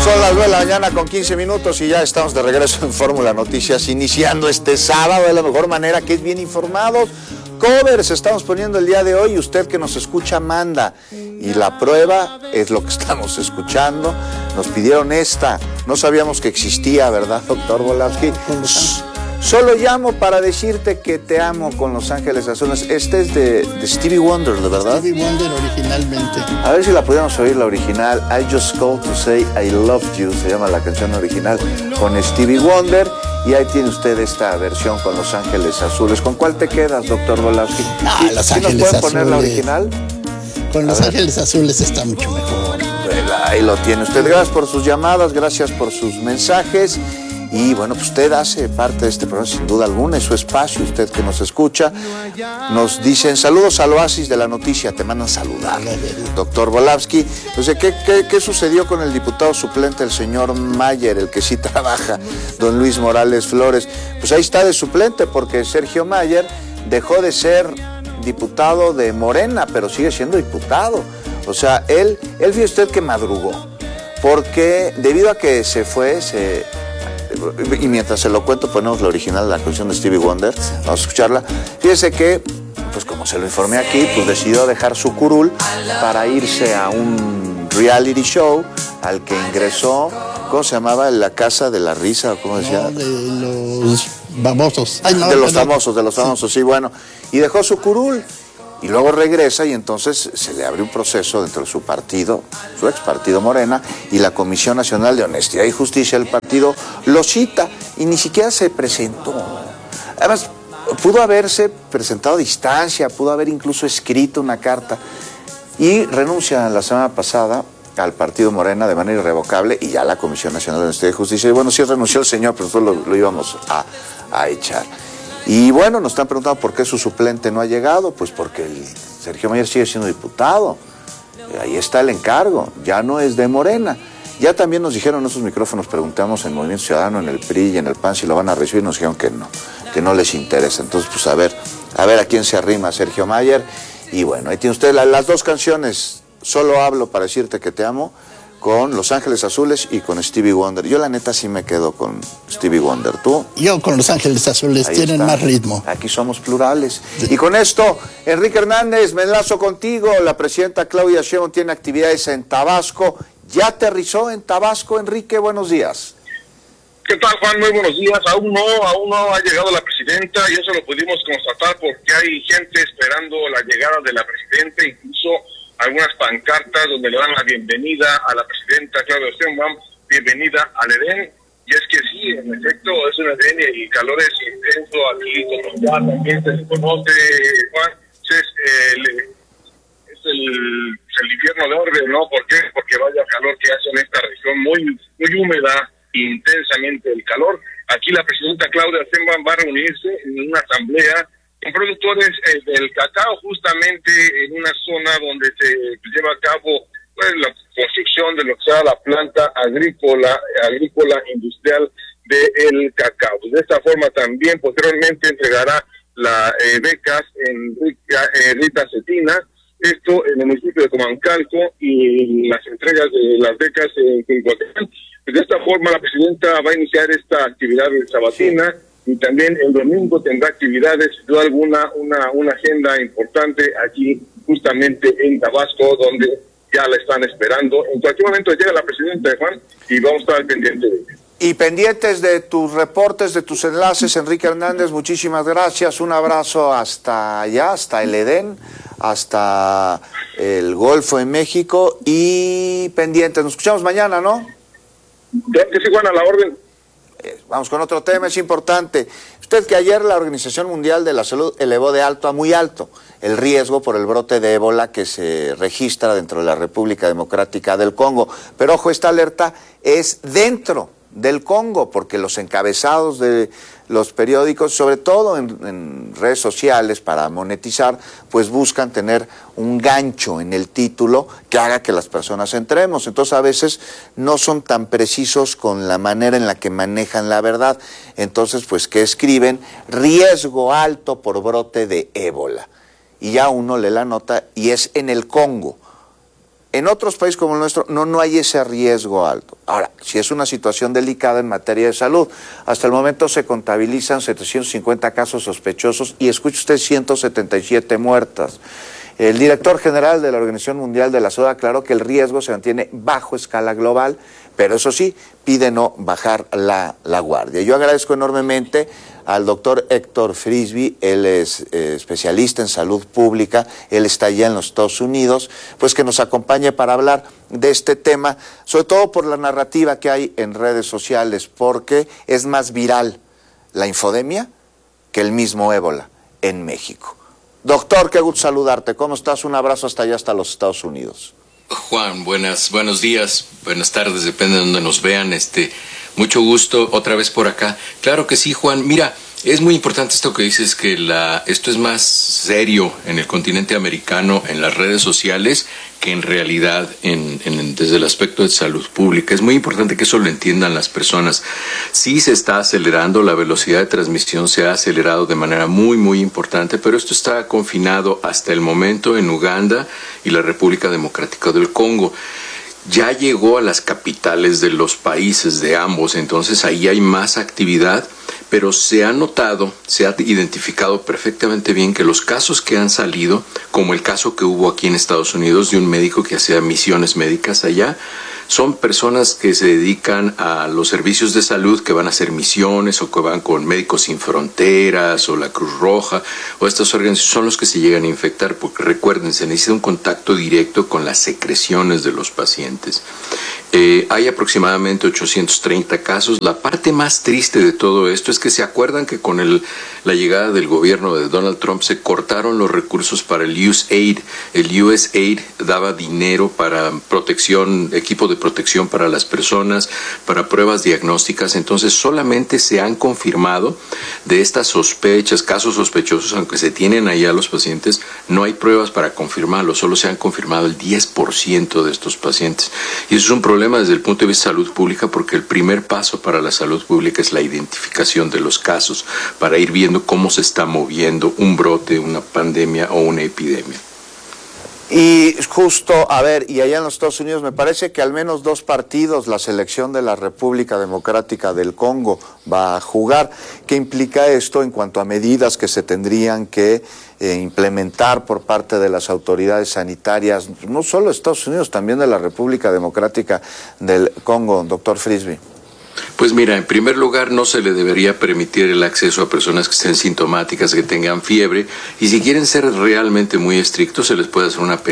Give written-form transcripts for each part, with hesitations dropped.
Son las 9 de la mañana con 15 minutos y ya estamos de regreso en Fórmula Noticias, iniciando este sábado de la mejor manera, que es bien informados. Covers estamos poniendo el día de hoy, usted que nos escucha manda, y la prueba es lo que estamos escuchando. Nos pidieron esta, no sabíamos que existía, ¿verdad, doctor Volavsky? Solo llamo para decirte que te amo con Los Ángeles Azules. Este es de Stevie Wonder, ¿de verdad? Stevie Wonder originalmente. A ver si la pudiéramos oír, la original. I Just Called to Say I Love You, se llama la canción original, con Stevie Wonder. Y ahí tiene usted esta versión con Los Ángeles Azules. ¿Con cuál te quedas, doctor Volavsky? Los Ángeles Azules. ¿Nos pueden poner la original? Con Los Ángeles Azules está mucho mejor. Ahí lo tiene usted. Gracias por sus llamadas, gracias por sus mensajes. Y bueno, pues usted hace parte de este programa sin duda alguna, es su espacio, usted que nos escucha. Nos dicen saludos al oasis de la noticia, te mandan saludar, doctor Volavsky. Entonces, ¿qué sucedió con el diputado suplente, el señor Mayer, el que sí trabaja, don Luis Morales Flores? Pues ahí está de suplente, porque Sergio Mayer dejó de ser diputado de Morena, pero sigue siendo diputado. O sea, él fíjese usted que madrugó, porque debido a que se fue, y mientras se lo cuento, ponemos la original de la canción de Stevie Wonder, vamos a escucharla. Fíjese que, pues como se lo informé aquí, pues decidió dejar su curul para irse a un reality show al que ingresó, ¿cómo se llamaba? La Casa de la Risa, ¿cómo decía? No, de los famosos. De los famosos, sí, bueno. Y dejó su curul. Y luego regresa y entonces se le abre un proceso dentro de su partido, su ex partido Morena, y la Comisión Nacional de Honestidad y Justicia del partido lo cita y ni siquiera se presentó. Además, pudo haberse presentado a distancia, pudo haber incluso escrito una carta y renuncia la semana pasada al partido Morena de manera irrevocable y ya la Comisión Nacional de Honestidad y Justicia. Y bueno, sí renunció el señor, pero nosotros lo íbamos a echar. Y bueno, nos están preguntando por qué su suplente no ha llegado. Pues porque el Sergio Mayer sigue siendo diputado. Ahí está el encargo, ya no es de Morena. Ya también nos dijeron en esos micrófonos, preguntamos en Movimiento Ciudadano, en el PRI y en el PAN si lo van a recibir, nos dijeron que no les interesa. Entonces, pues a ver a quién se arrima Sergio Mayer. Y bueno, ahí tiene usted las dos canciones, Solo hablo para decirte que te amo, con Los Ángeles Azules y con Stevie Wonder. Yo la neta sí me quedo con Stevie Wonder. ¿Tú? Yo con Los Ángeles Azules, Ahí tienen está. más ritmo. Aquí somos plurales. Sí. Y con esto, Enrique Hernández, me enlazo contigo. La presidenta Claudia Sheinbaum tiene actividades en Tabasco. ¿Ya aterrizó en Tabasco, Enrique? Buenos días. ¿Qué tal, Juan? Muy buenos días. Aún no ha llegado la presidenta y eso lo pudimos constatar porque hay gente esperando la llegada de la presidenta, incluso algunas pancartas donde le dan la bienvenida a la presidenta Claudia Sheinbaum, bienvenida al Edén. Y es que sí, en efecto, es un Edén y el calor es intenso aquí, como ya también se conoce, Juan, es el infierno de orden, ¿no? ¿Por qué? Porque vaya calor que hace en esta región muy húmeda, intensamente el calor. Aquí la presidenta Claudia Sheinbaum va a reunirse en una asamblea con productores del cacao, justamente en una zona donde se lleva a cabo la construcción de lo que será la planta agrícola industrial del cacao. De esta forma también posteriormente entregará las becas en Rita Cetina, esto en el municipio de Comancalco, y las entregas de las becas en Quincuacán. De esta forma la presidenta va a iniciar esta actividad sabatina. Sí. Y también el domingo tendrá actividades, sin duda alguna, una agenda importante aquí justamente en Tabasco, donde ya la están esperando. En cualquier momento llega la presidenta, Juan, y vamos a estar pendientes de ella. Y pendientes de tus reportes, de tus enlaces, Enrique Hernández, muchísimas gracias. Un abrazo hasta allá, hasta el Edén, hasta el Golfo en México, y pendientes. Nos escuchamos mañana, ¿no? Claro que sí, Juan, a la orden. Vamos con otro tema, es importante. Usted que ayer la Organización Mundial de la Salud elevó de alto a muy alto el riesgo por el brote de ébola que se registra dentro de la República Democrática del Congo. Pero ojo, esta alerta es dentro del Congo, porque los encabezados de los periódicos, sobre todo en redes sociales para monetizar, pues buscan tener un gancho en el título que haga que las personas entremos. Entonces a veces no son tan precisos con la manera en la que manejan la verdad. Entonces, pues, ¿qué escriben? Riesgo alto por brote de ébola. Y ya uno lee la nota y es en el Congo. En otros países como el nuestro no hay ese riesgo alto. Ahora, si es una situación delicada en materia de salud, hasta el momento se contabilizan 750 casos sospechosos y escuche usted 177 muertas. El director general de la Organización Mundial de la Salud aclaró que el riesgo se mantiene bajo escala global, pero eso sí, pide no bajar la guardia. Yo agradezco enormemente al doctor Héctor Frisby, él es especialista en salud pública, él está allá en los Estados Unidos, pues que nos acompañe para hablar de este tema, sobre todo por la narrativa que hay en redes sociales, porque es más viral la infodemia que el mismo ébola en México. Doctor, qué gusto saludarte, ¿cómo estás? Un abrazo hasta allá, hasta los Estados Unidos. Juan, buenos días, buenas tardes, depende de donde nos vean, mucho gusto otra vez por acá. Claro que sí, Juan, mira, es muy importante esto que dices, que esto es más serio en el continente americano, en las redes sociales, que en realidad desde el aspecto de salud pública. Es muy importante que eso lo entiendan las personas. Sí se está acelerando, la velocidad de transmisión se ha acelerado de manera muy, muy importante, pero esto está confinado hasta el momento en Uganda y la República Democrática del Congo. Ya llegó a las capitales de los países de ambos, entonces ahí hay más actividad, pero se ha notado, se ha identificado perfectamente bien que los casos que han salido, como el caso que hubo aquí en Estados Unidos de un médico que hacía misiones médicas allá, son personas que se dedican a los servicios de salud, que van a hacer misiones o que van con Médicos Sin Fronteras o la Cruz Roja o estas organizaciones, son los que se llegan a infectar, porque recuerden, se necesita un contacto directo con las secreciones de los pacientes. Hay aproximadamente 830 casos. La parte más triste de todo esto es que se acuerdan que con la llegada del gobierno de Donald Trump se cortaron los recursos para el USAID. El USAID daba dinero para protección, equipo de protección para las personas, para pruebas diagnósticas. Entonces solamente se han confirmado de estas sospechas, casos sospechosos, aunque se tienen ahí a los pacientes, no hay pruebas para confirmarlo, solo se han confirmado el 10% de estos pacientes. Y eso es un problema desde el punto de vista de salud pública, porque el primer paso para la salud pública es la identificación de los casos, para ir viendo cómo se está moviendo un brote, una pandemia o una epidemia. Y justo, a ver, y allá en los Estados Unidos me parece que al menos 2 partidos la selección de la República Democrática del Congo va a jugar. ¿Qué implica esto en cuanto a medidas que se tendrían que implementar por parte de las autoridades sanitarias, no solo de Estados Unidos, también de la República Democrática del Congo, doctor Frisby? Pues mira, en primer lugar no se le debería permitir el acceso a personas que estén sintomáticas, que tengan fiebre, y si quieren ser realmente muy estrictos se les puede hacer una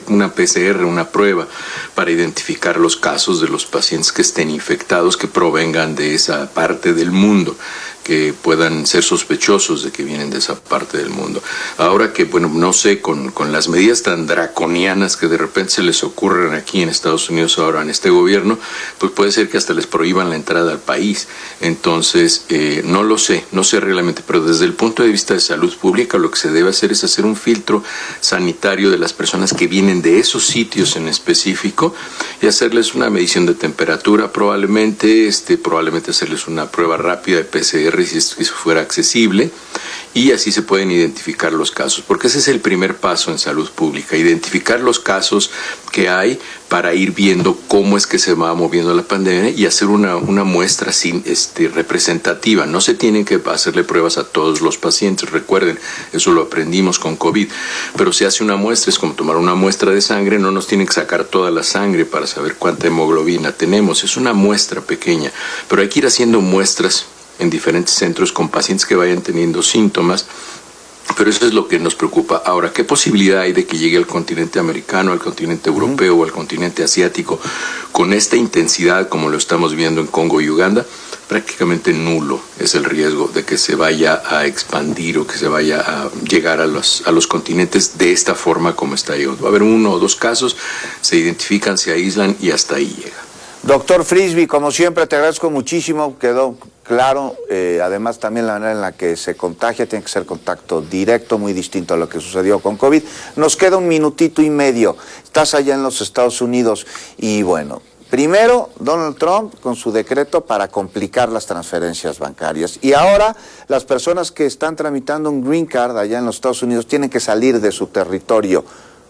PCR, una prueba para identificar los casos de los pacientes que estén infectados, que provengan de esa parte del mundo, que puedan ser sospechosos de que vienen de esa parte del mundo. Ahora que, bueno, no sé, con las medidas tan draconianas que de repente se les ocurren aquí en Estados Unidos ahora en este gobierno, pues puede ser que hasta les prohíban la entrada al país. Entonces, no lo sé, no sé realmente, pero desde el punto de vista de salud pública lo que se debe hacer es hacer un filtro sanitario de las personas que vienen de esos sitios en específico y hacerles una medición de temperatura, probablemente hacerles una prueba rápida de PCR si eso fuera accesible, y así se pueden identificar los casos, porque ese es el primer paso en salud pública, identificar los casos que hay para ir viendo cómo es que se va moviendo la pandemia y hacer una muestra representativa. No se tienen que hacerle pruebas a todos los pacientes, recuerden, eso lo aprendimos con COVID, pero se hace una muestra, es como tomar una muestra de sangre, no nos tienen que sacar toda la sangre para saber cuánta hemoglobina tenemos, es una muestra pequeña, pero hay que ir haciendo muestras en diferentes centros con pacientes que vayan teniendo síntomas, pero eso es lo que nos preocupa. Ahora, ¿qué posibilidad hay de que llegue al continente americano, al continente europeo o al continente asiático con esta intensidad como lo estamos viendo en Congo y Uganda? Prácticamente nulo es el riesgo de que se vaya a expandir o que se vaya a llegar a los continentes de esta forma como está llegando. Va a haber 1 o 2 casos, se identifican, se aíslan y hasta ahí llega. Doctor Frisby, como siempre te agradezco muchísimo, quedó claro, además también la manera en la que se contagia tiene que ser contacto directo, muy distinto a lo que sucedió con COVID. Nos queda 1 minutito y medio, estás allá en los Estados Unidos y bueno, primero Donald Trump con su decreto para complicar las transferencias bancarias y ahora las personas que están tramitando un green card allá en los Estados Unidos tienen que salir de su territorio.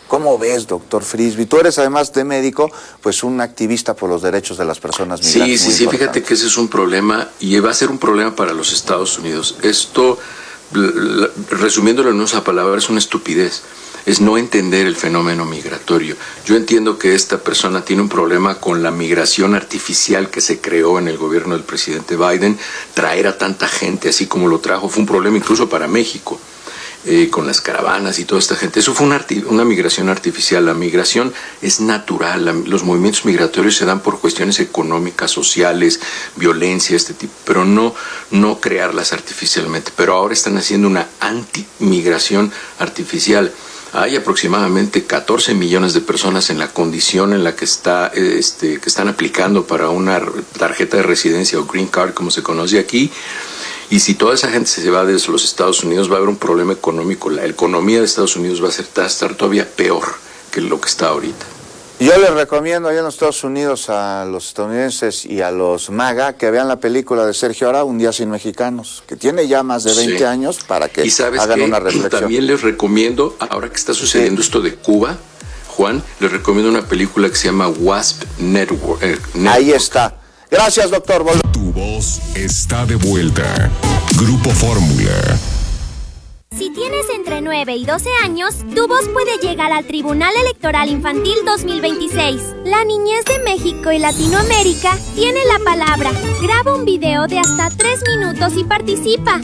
¿Cómo ves, doctor Frisby? Tú eres, además de médico, pues un activista por los derechos de las personas migrantes. Sí, fíjate que ese es un problema y va a ser un problema para los Estados Unidos. Esto, resumiéndolo en una palabra, es una estupidez. Es no entender el fenómeno migratorio. Yo entiendo que esta persona tiene un problema con la migración artificial que se creó en el gobierno del presidente Biden. Traer a tanta gente así como lo trajo fue un problema incluso para México, con las caravanas y toda esta gente. Eso fue una migración artificial. La migración es natural. Los movimientos migratorios se dan por cuestiones económicas, sociales, violencia, este tipo, pero no crearlas artificialmente. Pero ahora están haciendo una anti-migración artificial. Hay aproximadamente 14 millones de personas en la condición en la que que están aplicando para una tarjeta de residencia o green card, como se conoce aquí. Y si toda esa gente se va desde los Estados Unidos, va a haber un problema económico. La economía de Estados Unidos va a estar todavía peor que lo que está ahorita. Yo les recomiendo allá en los Estados Unidos a los estadounidenses y a los MAGA que vean la película de Sergio Ara, Un día sin mexicanos, que tiene ya más de 20 años, para que hagan una reflexión. También les recomiendo, ahora que está sucediendo esto de Cuba, Juan, les recomiendo una película que se llama Wasp Network. Ahí está. Gracias, doctor. Tu voz está de vuelta. Grupo Fórmula. Si tienes entre 9 y 12 años, tu voz puede llegar al Tribunal Electoral Infantil 2026. La niñez de México y Latinoamérica tiene la palabra. Graba un video de hasta 3 minutos y participa.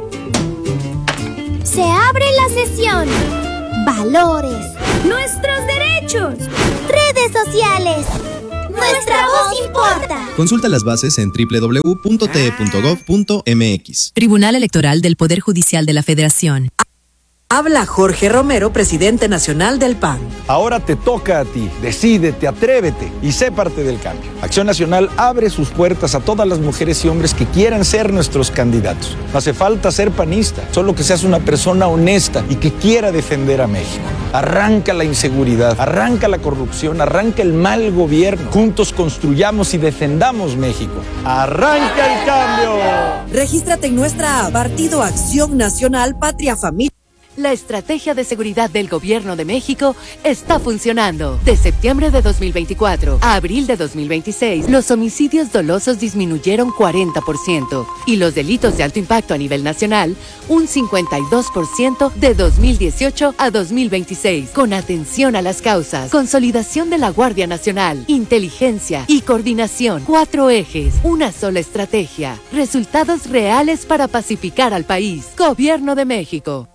Se abre la sesión. Valores. Nuestros derechos. Redes sociales. Nuestra voz importa. Consulta las bases en www.te.gov.mx. Tribunal Electoral del Poder Judicial de la Federación. Habla Jorge Romero, presidente nacional del PAN. Ahora te toca a ti. Decídete, atrévete y sé parte del cambio. Acción Nacional abre sus puertas a todas las mujeres y hombres que quieran ser nuestros candidatos. No hace falta ser panista, solo que seas una persona honesta y que quiera defender a México. Arranca la inseguridad, arranca la corrupción, arranca el mal gobierno. Juntos construyamos y defendamos México. ¡Arranca el cambio! Regístrate en nuestra app, Partido Acción Nacional Patria Familia. La estrategia de seguridad del Gobierno de México está funcionando. De septiembre de 2024 a abril de 2026, los homicidios dolosos disminuyeron 40% y los delitos de alto impacto a nivel nacional un 52% de 2018 a 2026. Con atención a las causas, consolidación de la Guardia Nacional, inteligencia y coordinación. 4 ejes, una sola estrategia. Resultados reales para pacificar al país. Gobierno de México.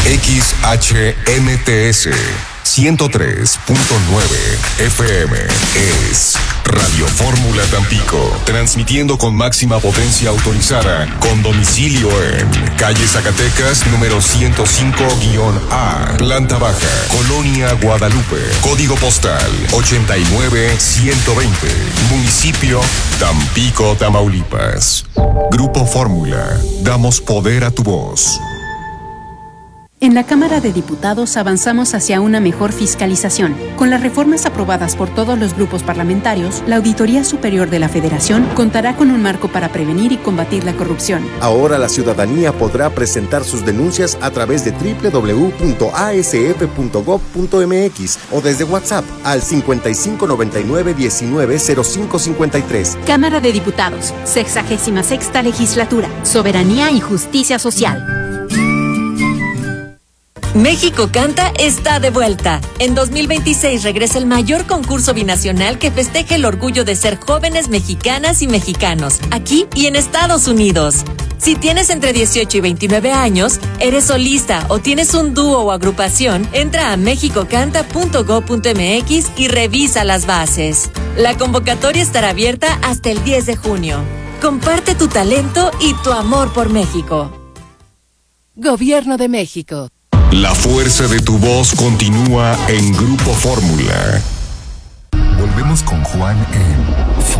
XHMTS 103.9 FM es Radio Fórmula Tampico, transmitiendo con máxima potencia autorizada, con domicilio en calle Zacatecas, número 105-A, planta baja, Colonia Guadalupe, código postal 89120, municipio Tampico, Tamaulipas. Grupo Fórmula, damos poder a tu voz. En la Cámara de Diputados avanzamos hacia una mejor fiscalización. Con las reformas aprobadas por todos los grupos parlamentarios, la Auditoría Superior de la Federación contará con un marco para prevenir y combatir la corrupción. Ahora la ciudadanía podrá presentar sus denuncias a través de www.asf.gov.mx o desde WhatsApp al 5599-190553. Cámara de Diputados, 66ª Legislatura, Soberanía y Justicia Social. México Canta está de vuelta. En 2026 regresa el mayor concurso binacional que festeja el orgullo de ser jóvenes mexicanas y mexicanos, aquí y en Estados Unidos. Si tienes entre 18 y 29 años, eres solista o tienes un dúo o agrupación, entra a mexicocanta.gov.mx y revisa las bases. La convocatoria estará abierta hasta el 10 de junio. Comparte tu talento y tu amor por México. Gobierno de México. La fuerza de tu voz continúa en Grupo Fórmula. Volvemos con Juan en